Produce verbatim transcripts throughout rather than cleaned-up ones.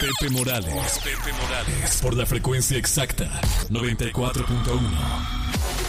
Pepe Morales. Pepe Morales. Por la frecuencia exacta, noventa y cuatro punto uno.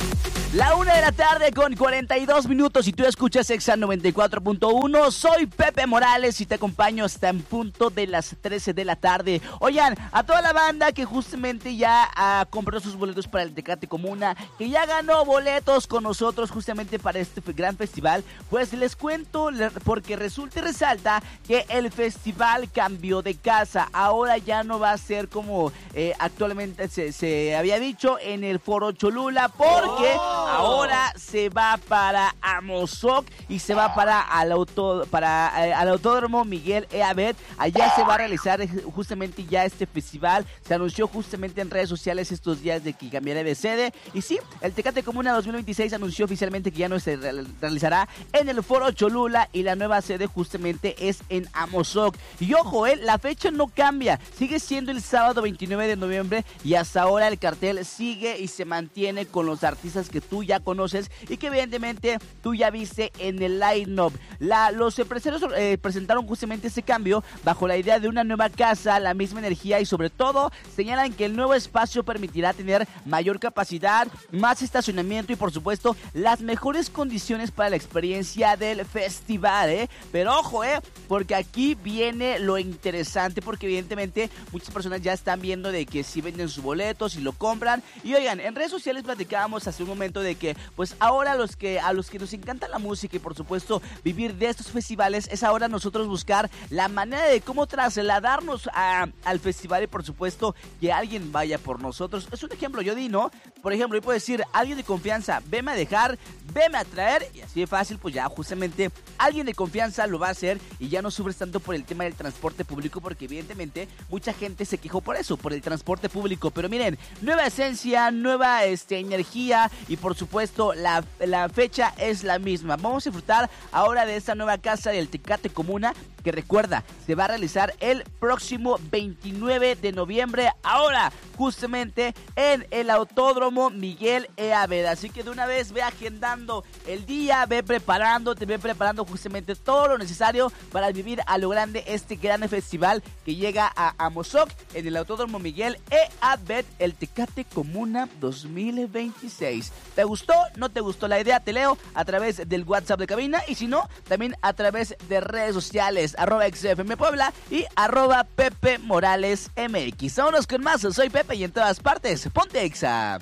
La una de la tarde con cuarenta y dos minutos y tú escuchas Exa noventa y cuatro punto uno. Soy Pepe Morales y te acompaño hasta en punto de las trece de la tarde. Oigan, a toda la banda que justamente ya ah, compró sus boletos para el Tecate Comuna, que ya ganó boletos con nosotros justamente para este gran festival, pues les cuento porque resulta y resalta que el festival cambió de casa. Ahora ya no va a ser como eh, actualmente se, se había dicho en el Foro Cholula, porque ahora se va para Amozoc y se va para, al auto, para eh, al Autódromo Miguel E. Abed. Allá se va a realizar justamente ya este festival. Se anunció justamente en redes sociales estos días de que cambiará de sede. Y sí, el Tecate Comuna dos mil veintiséis anunció oficialmente que ya no se realizará en el Foro Cholula y la nueva sede justamente es en Amozoc. Y ojo, eh, la fecha no cambia. Sigue siendo el sábado veintinueve de noviembre y hasta ahora el cartel sigue y se mantiene con los artistas que tú ya conoces y que evidentemente tú ya viste en el line-up. La, los empresarios eh, presentaron justamente ese cambio bajo la idea de una nueva casa, la misma energía y sobre todo señalan que el nuevo espacio permitirá tener mayor capacidad, más estacionamiento y por supuesto las mejores condiciones para la experiencia del festival, ¿eh? Pero ojo, ¿eh? Porque aquí viene lo interesante porque evidentemente muchas personas ya están viendo de que si venden sus boletos y lo compran. Y oigan, en redes sociales platicábamos hace un momento de que pues ahora los que a los que nos encanta la música y por supuesto vivir de estos festivales es ahora nosotros buscar la manera de cómo trasladarnos a, al festival y por supuesto que alguien vaya por nosotros. Es un ejemplo, yo di, ¿no? Por ejemplo, yo puedo decir, alguien de confianza, veme a dejar, veme a traer y así de fácil pues ya justamente alguien de confianza lo va a hacer y ya no sufres tanto por el tema del transporte público porque evidentemente mucha gente se quejó por eso, por el transporte público. Pero miren, nueva esencia, nueva este, energía y por supuesto la, la fecha es la misma. Vamos a disfrutar ahora de esta nueva casa del Tecate Comuna que recuerda, se va a realizar el próximo veintinueve de noviembre, ahora justamente en el Autódromo Miguel E. Abed. Así que de una vez ve agendando el día, ve preparándote, ve preparando justamente todo lo necesario para vivir a lo grande este gran festival que llega a Amozoc en el Autódromo Miguel E. Abed, el Tecate Comuna dos mil veintiséis. ¿Te gustó? ¿No te gustó la idea? Te leo a través del WhatsApp de cabina y si no, también a través de redes sociales, arroba X F M Puebla y arroba Pepe Morales M X. Vámonos con más, soy Pepe y en todas partes, ponte Exa.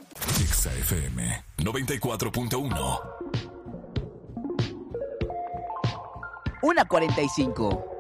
Exa F M noventa y cuatro punto uno. una cuarenta y cinco.